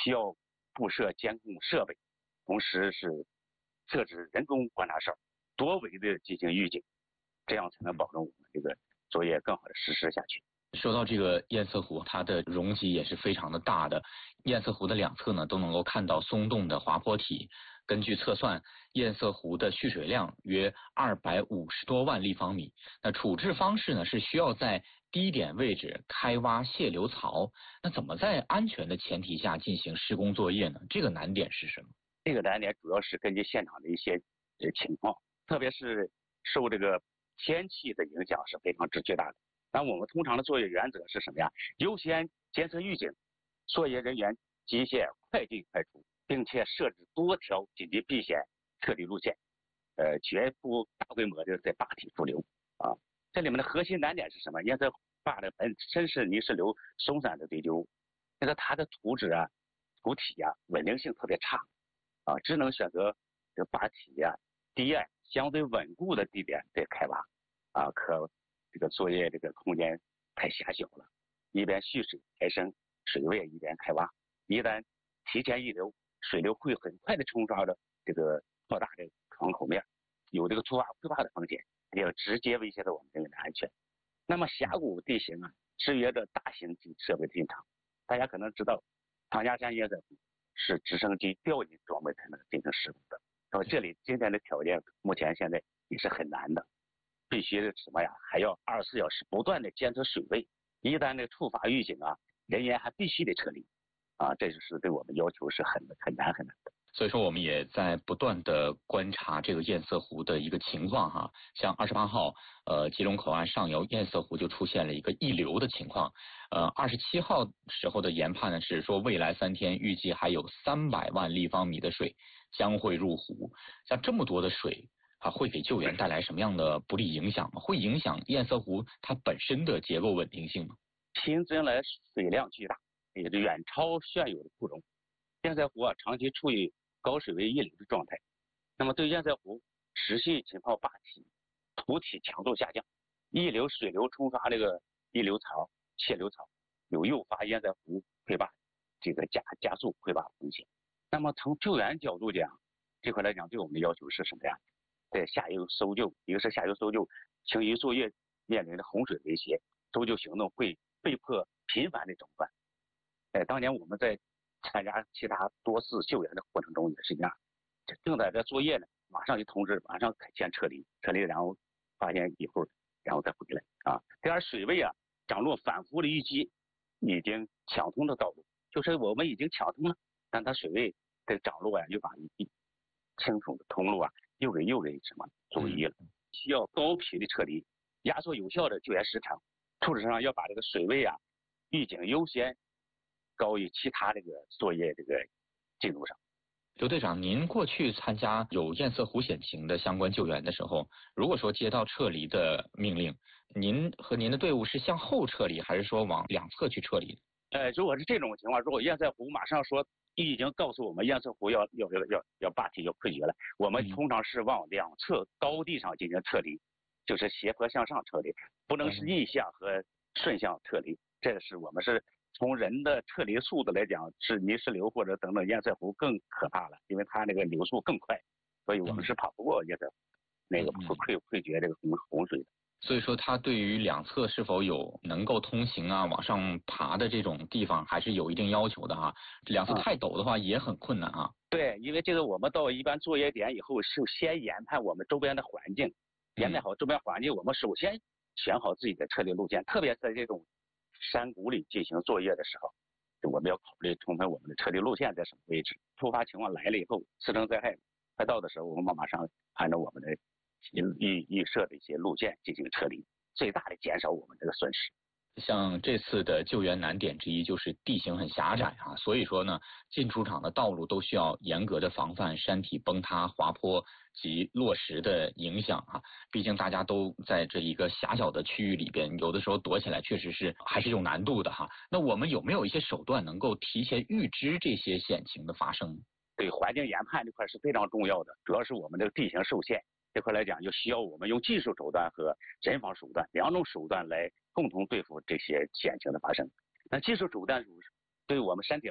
需要布设监控设备，同时是设置人工观察哨，多维的进行预警，这样才能保证我们这个作业更好的实施下去。 说到这个堰塞湖，它的容积也是非常的大的，堰塞湖的两侧呢都能够看到松动的滑坡体。根据测算，堰塞湖的蓄水量约250多万立方米。那处置方式呢是需要在低点位置开挖泄流槽。那怎么在安全的前提下进行施工作业呢？这个难点是什么？ 这个难点主要是根据现场的一些情况，特别是受这个天气的影响是非常之巨大的。那我们通常的作业原则是什么呀？优先监测预警，作业人员机械快进快出，并且设置多条紧急避险撤离路线，绝不大规模的在坝体驻留啊。这里面的核心难点是什么？堰塞坝的本身是泥石流松散的堆丢，那个它的土质啊、土体啊稳定性特别差啊，只能选择这个坝体啊低岸相对稳固的地点在开挖啊，可这个作业这个空间太狭小了，一边蓄水抬升水位，一边开挖，一旦提前溢流，水流会很快的冲刷着这个扩大的窗口面，有这个突发溃坝的风险，也直接威胁到我们人员的安全。那么峡谷地形啊，制约着大型机设备的进场。大家可能知道，唐家山堰塞湖是直升机吊引装备才能进行施工的。这里今天的条件，目前现在也是很难的，必须什么呀？还要24小时不断的监测水位，一旦这触发预警啊，人员还必须得撤离啊，这就是对我们要求是很难的。 所以说我们也在不断的观察这个堰塞湖的一个情况哈，像28号吉隆口岸上游堰塞湖就出现了一个溢流的情况，27号时候的研判呢是说未来3天预计还有300万立方米的水将会入湖。像这么多的水啊，会给救援带来什么样的不利影响吗？会影响堰塞湖它本身的结构稳定性吗？ 新增来水量巨大，也远超现有的库容。堰塞湖啊长期处于高水位溢流的状态，那么对堰塞湖持续浸泡坝体土体强度下降，溢流水流冲刷这个溢流槽、泄流槽，有诱发堰塞湖溃坝这个加速溃坝风险。那么从救援角度讲，这块来讲对我们的要求是什么呀？在下游搜救，一个是下游搜救，清淤作业面临着洪水威胁，搜救行动会被迫频繁的中断。当年我们在参加其他多次救援的过程中也是一样，正在这作业呢，马上就通知，马上先撤离，然后发现以后，然后再回来啊。第二，水位啊涨落反复的淤积，已经抢通的道路，就是我们已经抢通了，但它水位的涨落啊，又把清楚的通路啊，又给什么阻淤了，需要高频的撤离，压缩有效的救援时长。处置上要把这个水位啊预警优先高于其他这个作业这个进度上。 刘队长，您过去参加有堰塞湖险情的相关救援的时候，如果说接到撤离的命令，您和您的队伍是向后撤离，还是说往两侧去撤离？ 如果是这种情况，如果堰塞湖马上说已经告诉我们堰塞湖要坝体要溃决了，我们通常是往两侧高地上进行撤离，就是斜坡向上撤离，不能是逆向和顺向撤离。这是我们是从人的撤离速度来讲，是泥石流或者等等堰塞湖更可怕了，因为它那个流速更快，所以我们是跑不过堰塞湖那个溃决这个洪水的。 所以说，它对于两侧是否有能够通行啊、往上爬的这种地方，还是有一定要求的哈。两侧太陡的话也很困难啊。 对，因为这个我们到一般作业点以后，首先研判我们周边的环境，研判好周边环境，我们首先选好自己的撤离路线，特别在这种山谷里进行作业的时候，我们要考虑充分我们的撤离路线在什么位置。突发情况来了以后，次生灾害快到的时候，我们马上按照我们的预设的一些路线进行撤离，最大的减少我们这个损失。 像这次的救援难点之一就是地形很狭窄啊，所以说呢，进出场的道路都需要严格的防范山体崩塌、滑坡及落石的影响啊。毕竟大家都在这一个狭小的区域里边，有的时候躲起来确实是还是有难度的哈。那我们有没有一些手段能够提前预知这些险情的发生？ 对环境研判这块是非常重要的，主要是我们这个地形受限这块来讲，就需要我们用技术手段和人防手段两种手段来共同对付这些险情的发生。那技术手段对我们山体